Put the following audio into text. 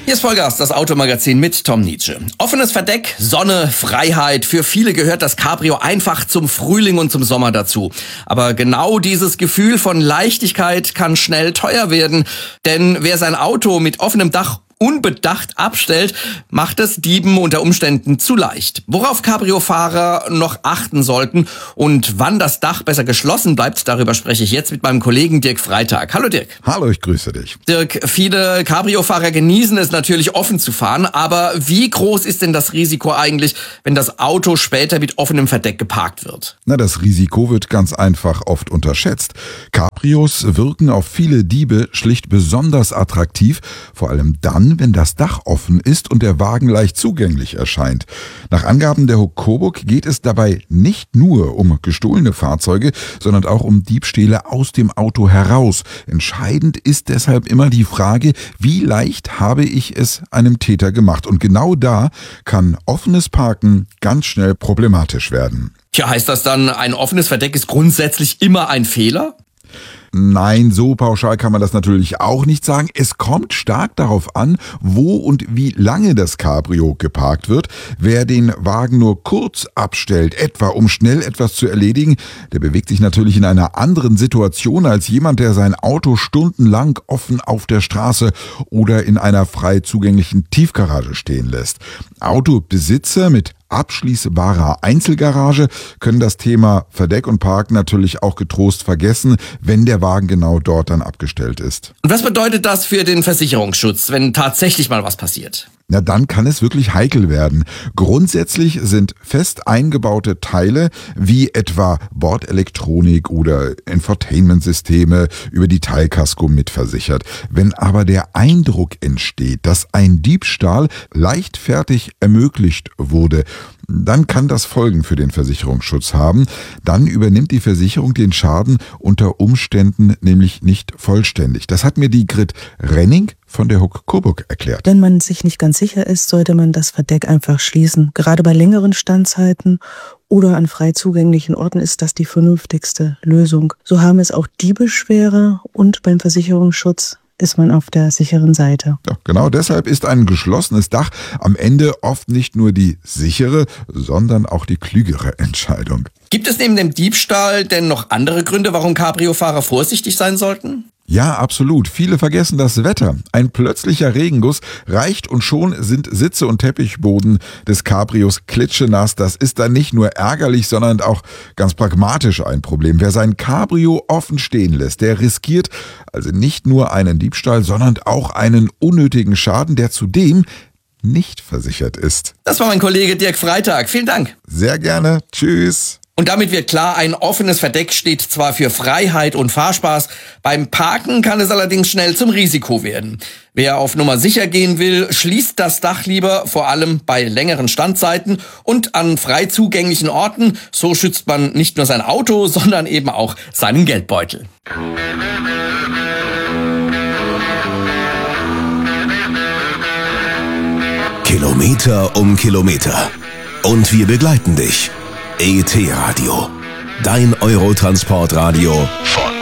Hier ist Vollgas, das Automagazin mit Tom Nietzsche. Offenes Verdeck, Sonne, Freiheit. Für viele gehört das Cabrio einfach zum Frühling und zum Sommer dazu. Aber genau dieses Gefühl von Leichtigkeit kann schnell teuer werden. Denn wer sein Auto mit offenem Dach unbedacht abstellt, macht es Dieben unter Umständen zu leicht. Worauf Cabrio-Fahrer noch achten sollten und wann das Dach besser geschlossen bleibt, darüber spreche ich jetzt mit meinem Kollegen Dirk Freitag. Hallo Dirk. Hallo, ich grüße dich. Dirk, viele Cabrio-Fahrer genießen es natürlich offen zu fahren, aber wie groß ist denn das Risiko eigentlich, wenn das Auto später mit offenem Verdeck geparkt wird? Das Risiko wird ganz einfach oft unterschätzt. Cabrios wirken auf viele Diebe schlicht besonders attraktiv, vor allem dann, wenn das Dach offen ist und der Wagen leicht zugänglich erscheint. Nach Angaben der HUK Coburg geht es dabei nicht nur um gestohlene Fahrzeuge, sondern auch um Diebstähle aus dem Auto heraus. Entscheidend ist deshalb immer die Frage, wie leicht habe ich es einem Täter gemacht? Und genau da kann offenes Parken ganz schnell problematisch werden. Tja, heißt das dann, ein offenes Verdeck ist grundsätzlich immer ein Fehler? Nein, so pauschal kann man das natürlich auch nicht sagen. Es kommt stark darauf an, wo und wie lange das Cabrio geparkt wird. Wer den Wagen nur kurz abstellt, etwa um schnell etwas zu erledigen, der bewegt sich natürlich in einer anderen Situation als jemand, der sein Auto stundenlang offen auf der Straße oder in einer frei zugänglichen Tiefgarage stehen lässt. Autobesitzer mit abschließbarer Einzelgarage können das Thema Verdeck und Parken natürlich auch getrost vergessen, wenn der Wagen genau dort dann abgestellt ist. Und was bedeutet das für den Versicherungsschutz, wenn tatsächlich mal was passiert? Na, dann kann es wirklich heikel werden. Grundsätzlich sind fest eingebaute Teile wie etwa Bordelektronik oder Infotainment-Systeme über die Teilkasko mitversichert. Wenn aber der Eindruck entsteht, dass ein Diebstahl leichtfertig ermöglicht wurde, dann kann das Folgen für den Versicherungsschutz haben. Dann übernimmt die Versicherung den Schaden unter Umständen nämlich nicht vollständig. Das hat mir die Grit Renning von der HUK Coburg erklärt. Wenn man sich nicht ganz sicher ist, sollte man das Verdeck einfach schließen. Gerade bei längeren Standzeiten oder an frei zugänglichen Orten ist das die vernünftigste Lösung. So haben es auch Diebe schwerer und beim Versicherungsschutz ist man auf der sicheren Seite. Ja, genau deshalb ist ein geschlossenes Dach am Ende oft nicht nur die sichere, sondern auch die klügere Entscheidung. Gibt es neben dem Diebstahl denn noch andere Gründe, warum Cabrio-Fahrer vorsichtig sein sollten? Ja, absolut. Viele vergessen das Wetter. Ein plötzlicher Regenguss reicht und schon sind Sitze und Teppichboden des Cabrios klitschenass. Das ist dann nicht nur ärgerlich, sondern auch ganz pragmatisch ein Problem. Wer sein Cabrio offen stehen lässt, der riskiert also nicht nur einen Diebstahl, sondern auch einen unnötigen Schaden, der zudem nicht versichert ist. Das war mein Kollege Dirk Freitag. Vielen Dank. Sehr gerne. Tschüss. Und damit wird klar, ein offenes Verdeck steht zwar für Freiheit und Fahrspaß, beim Parken kann es allerdings schnell zum Risiko werden. Wer auf Nummer sicher gehen will, schließt das Dach lieber, vor allem bei längeren Standzeiten und an frei zugänglichen Orten. So schützt man nicht nur sein Auto, sondern eben auch seinen Geldbeutel. Kilometer um Kilometer. Und wir begleiten dich. ET Radio. Dein Eurotransportradio von